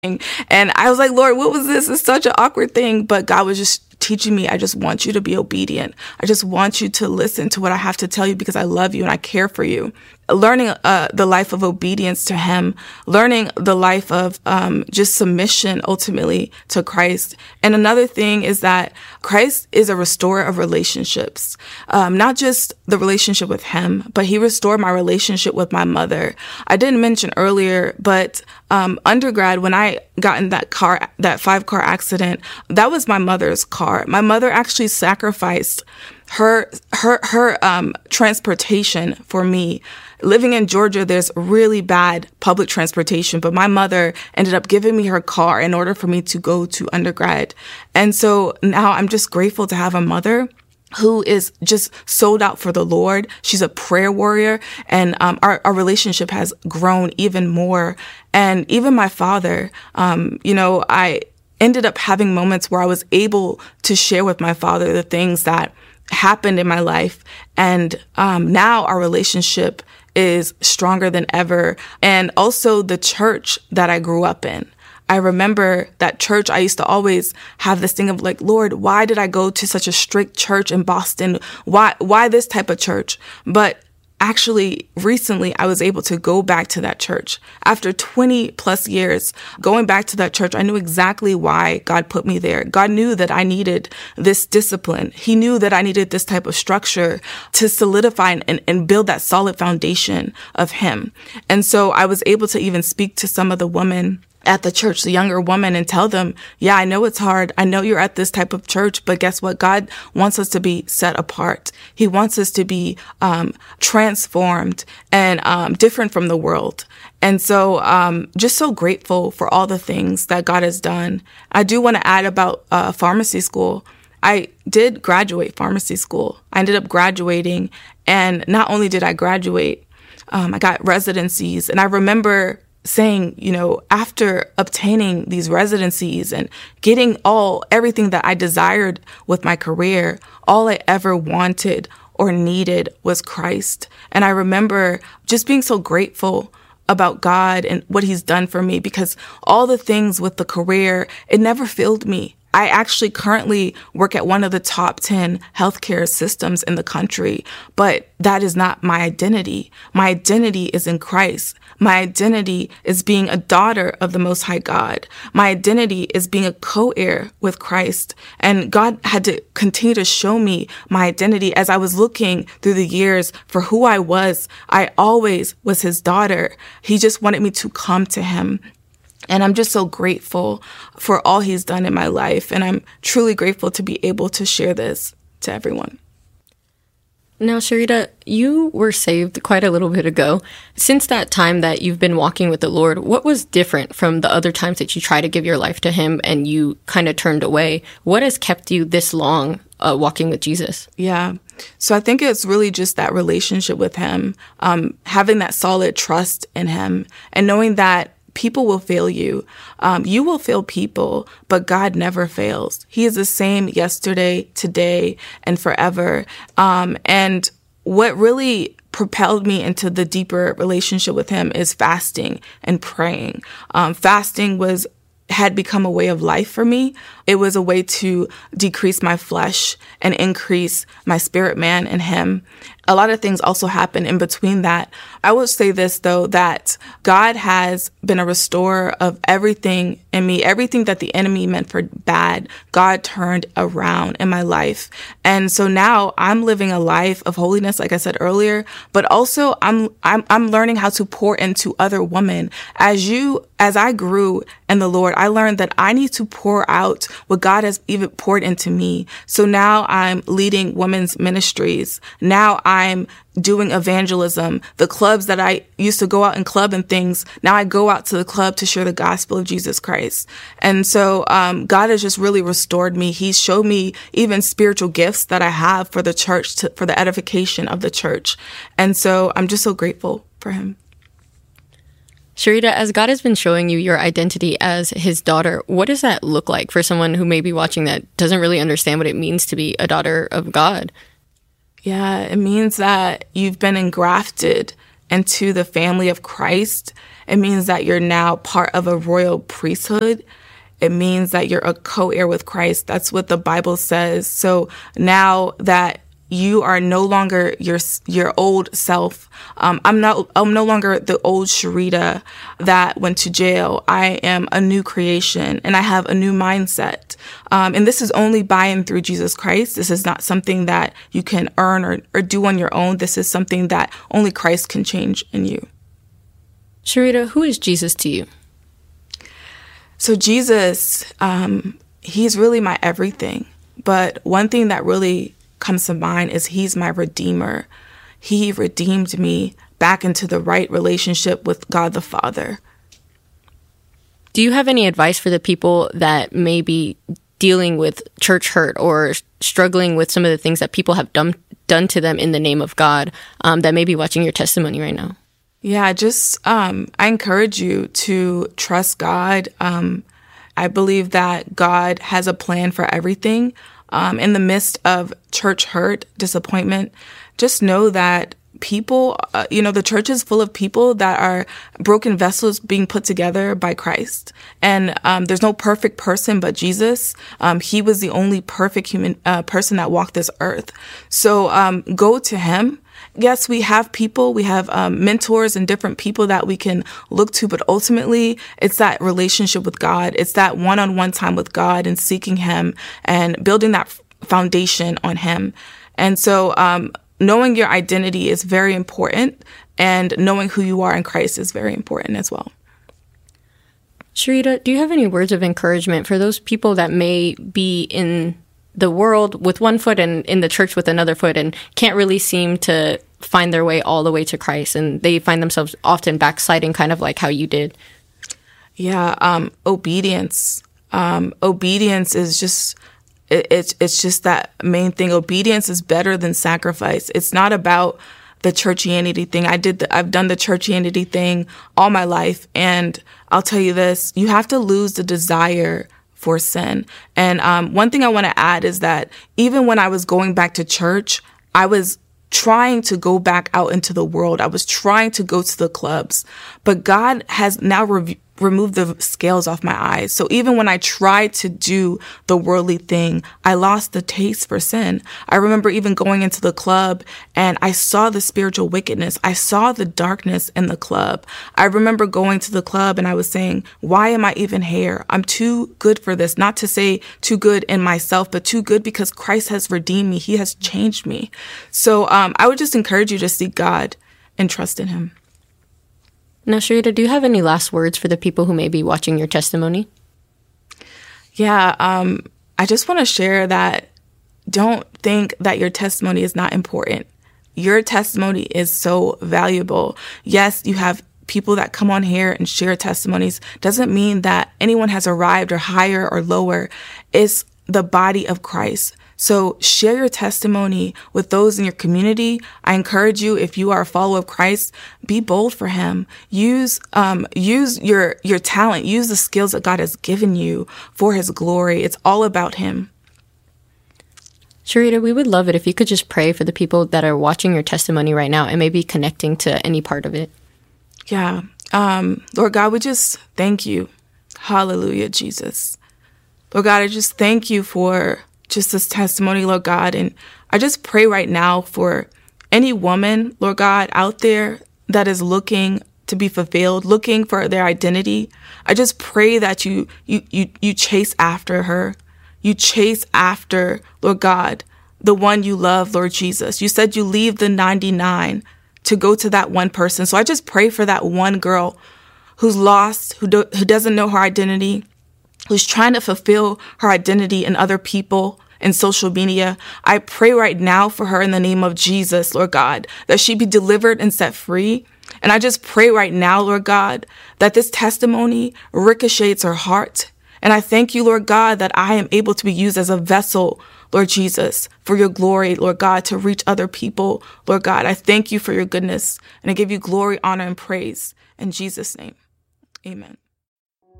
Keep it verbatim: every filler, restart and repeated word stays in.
And I was like, Lord, what was this? It's such an awkward thing. But God was just teaching me, I just want you to be obedient. I just want you to listen to what I have to tell you because I love you and I care for you. Learning uh, the life of obedience to him, learning the life of um, just submission ultimately to Christ. And another thing is that Christ is a restorer of relationships, um, not just the relationship with him, but he restored my relationship with my mother. I didn't mention earlier, but um, undergrad, when I got in that car, that five car accident, that was my mother's car. My mother actually sacrificed her her her um, transportation for me. Living in Georgia, there's really bad public transportation, but my mother ended up giving me her car in order for me to go to undergrad. And so now I'm just grateful to have a mother who is just sold out for the Lord. She's a prayer warrior, and um, our, our relationship has grown even more. And even my father, um, you know, I ended up having moments where I was able to share with my father the things that happened in my life. And um, now our relationship is stronger than ever. And also the church that I grew up in. I remember that church, I used to always have this thing of like, Lord, why did I go to such a strict church in Boston? Why, why this type of church? But actually, recently, I was able to go back to that church. After twenty plus years, going back to that church, I knew exactly why God put me there. God knew that I needed this discipline. He knew that I needed this type of structure to solidify and, and build that solid foundation of him. And so I was able to even speak to some of the women at the church, the younger woman, and tell them, yeah, I know it's hard. I know you're at this type of church, but guess what? God wants us to be set apart. He wants us to be um, transformed and um, different from the world. And so um, just so grateful for all the things that God has done. I do want to add about uh, pharmacy school. I did graduate pharmacy school. I ended up graduating. And not only did I graduate, um, I got residencies. And I remember saying, you know, after obtaining these residencies and getting all, everything that I desired with my career, all I ever wanted or needed was Christ. And I remember just being so grateful about God and what he's done for me, because all the things with the career, it never filled me. I actually currently work at one of the top ten healthcare systems in the country, but that is not my identity. My identity is in Christ. My identity is being a daughter of the Most High God. My identity is being a co-heir with Christ. And God had to continue to show me my identity as I was looking through the years for who I was. I always was his daughter. He just wanted me to come to him. And I'm just so grateful for all he's done in my life. And I'm truly grateful to be able to share this to everyone. Now, Sharita, you were saved quite a little bit ago. Since that time that you've been walking with the Lord, what was different from the other times that you tried to give your life to him and you kind of turned away? What has kept you this long uh, walking with Jesus? Yeah. So I think it's really just that relationship with him, um, having that solid trust in him and knowing that people will fail you. Um, you will fail people, but God never fails. He is the same yesterday, today, and forever. Um, and what really propelled me into the deeper relationship with him is fasting and praying. Um, fasting was had become a way of life for me. It was a way to decrease my flesh and increase my spirit man in him. A lot of things also happen in between that. I would say this, though, that God has been a restorer of everything in me. Everything that the enemy meant for bad, God turned around in my life. And so now I'm living a life of holiness, like I said earlier, but also I'm I'm I'm learning how to pour into other women. As you as I grew in the Lord, I learned that I need to pour out what God has even poured into me. So now I'm leading women's ministries. Now I'm doing evangelism. The clubs that I used to go out and club and things, now I go out to the club to share the gospel of Jesus Christ. And so um, God has just really restored me. He's showed me even spiritual gifts that I have for the church, to, for the edification of the church. And so I'm just so grateful for him. Sharita, as God has been showing you your identity as his daughter, what does that look like for someone who may be watching that doesn't really understand what it means to be a daughter of God? Yeah, it means that you've been engrafted into the family of Christ. It means that you're now part of a royal priesthood. It means that you're a co-heir with Christ. That's what the Bible says. So now that you are no longer your your old self. Um, I'm not. I'm no longer the old Sharita that went to jail. I am a new creation, and I have a new mindset. Um, and this is only by and through Jesus Christ. This is not something that you can earn or, or do on your own. This is something that only Christ can change in you. Sharita, who is Jesus to you? So Jesus, um, he's really my everything. But one thing that really comes to mind is he's my redeemer. He redeemed me back into the right relationship with God the Father. Do you have any advice for the people that may be dealing with church hurt or struggling with some of the things that people have done done to them in the name of God, um, that may be watching your testimony right now? Yeah, just um, I encourage you to trust God. Um, I believe that God has a plan for everything. Um, in the midst of church hurt, disappointment, just know that people, uh, you know, the church is full of people that are broken vessels being put together by Christ. And um, there's no perfect person but Jesus. Um, he was the only perfect human uh, person that walked this earth. So um, go to him. Yes, we have people, we have um, mentors and different people that we can look to, but ultimately it's that relationship with God. It's that one-on-one time with God and seeking him and building that f- foundation on him. And so um, knowing your identity is very important, and knowing who you are in Christ is very important as well. Sharita, do you have any words of encouragement for those people that may be in the world with one foot and in the church with another foot and can't really seem to find their way all the way to Christ, and they find themselves often backsliding, kind of like how you did? Yeah, um, obedience. Um, obedience is just, it, it's it's just that main thing. Obedience is better than sacrifice. It's not about the churchianity thing. I did the, I've done the churchianity thing all my life, and I'll tell you this: you have to lose the desire for sin. And um, one thing I want to add is that even when I was going back to church, I was trying to go back out into the world. I was trying to go to the clubs, but God has now re- removed the scales off my eyes. So even when I tried to do the worldly thing, I lost the taste for sin. I remember even going into the club and I saw the spiritual wickedness. I saw the darkness in the club. I remember going to the club and I was saying, why am I even here? I'm too good for this. Not to say too good in myself, but too good because Christ has redeemed me. He has changed me. So um, I would just encourage you to seek God and trust in him. Now, Sharita, do you have any last words for the people who may be watching your testimony? Yeah, um, I just want to share that don't think that your testimony is not important. Your testimony is so valuable. Yes, you have people that come on here and share testimonies. Doesn't mean that anyone has arrived or higher or lower. It's the body of Christ. So share your testimony with those in your community. I encourage you, if you are a follower of Christ, be bold for him. Use um, use your your talent. Use the skills that God has given you for his glory. It's all about him. Sharita, we would love it if you could just pray for the people that are watching your testimony right now and maybe connecting to any part of it. Yeah. Um, Lord God, we just thank you. Hallelujah, Jesus. Lord God, I just thank you for just this testimony, Lord God. And I just pray right now for any woman, Lord God, out there that is looking to be fulfilled, looking for their identity. I just pray that you you you you chase after her. You chase after, Lord God, the one you love, Lord Jesus. You said you leave the ninety-nine to go to that one person. So I just pray for that one girl who's lost, who do, who doesn't know her identity, who's trying to fulfill her identity in other people in social media. I pray right now for her in the name of Jesus, Lord God, that she be delivered and set free. And I just pray right now, Lord God, that this testimony ricochets her heart. And I thank you, Lord God, that I am able to be used as a vessel, Lord Jesus, for your glory, Lord God, to reach other people. Lord God, I thank you for your goodness, and I give you glory, honor, and praise in Jesus' name. Amen.